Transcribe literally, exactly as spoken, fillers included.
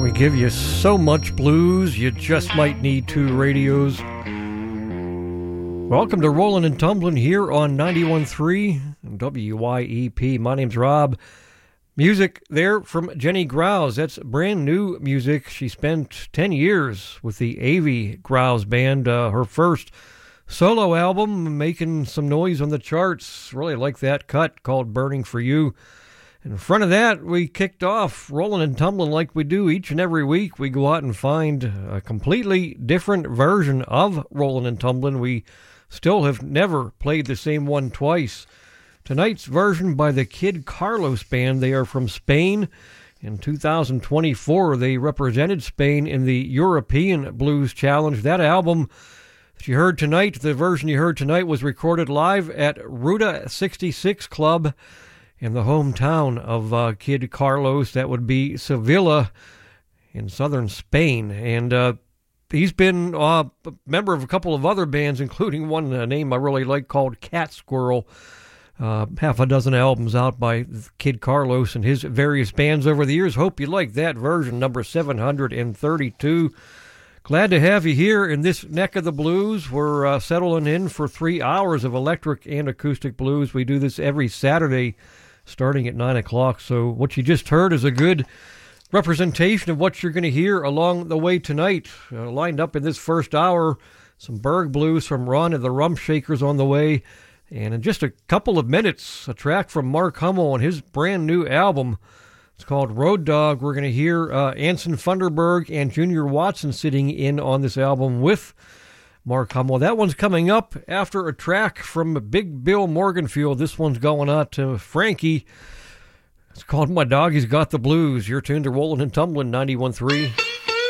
We give you so much blues, you just might need two radios. Welcome to Rollin' and Tumblin' here on ninety-one point three W Y E P. My name's Rob. Music there from Jenny Grouse. That's brand new music. She spent ten years with the Avey Grouse Band. Uh, her first solo album, making some noise on the charts. Really like that cut called Burning for You. In front of that, we kicked off Rollin' and Tumblin' like we do each and every week. We go out and find a completely different version of Rollin' and Tumblin'. We still have never played the same one twice. Tonight's version by the Kid Carlos Band. They are from Spain. In two thousand twenty-four, they represented Spain in the European Blues Challenge. That album that you heard tonight, the version you heard tonight, was recorded live at Ruta sixty-six Club in the hometown of uh, Kid Carlos. That would be Sevilla in southern Spain. And uh, he's been uh, a member of a couple of other bands, including one uh, name I really like called Cat Squirrel. Uh, half a dozen albums out by Kid Carlos and his various bands over the years. Hope you like that version, number seven hundred thirty-two. Glad to have you here in this neck of the blues. We're uh, settling in for three hours of electric and acoustic blues. We do this every Saturday starting at nine o'clock. So what you just heard is a good representation of what you're going to hear along the way tonight. Uh, lined up in this first hour, some Berg blues from Ron and the Rump Shakers on the way. And in just a couple of minutes, a track from Mark Hummel on his brand new album. It's called Road Dog. We're going to hear uh, Anson Funderburg and Junior Watson sitting in on this album with Mark Hummel. That one's coming up after a track from Big Bill Morganfield. This one's going out to Frankie. It's called My Doggy's Got the Blues. You're tuned to Rollin' and Tumblin' ninety-one point three.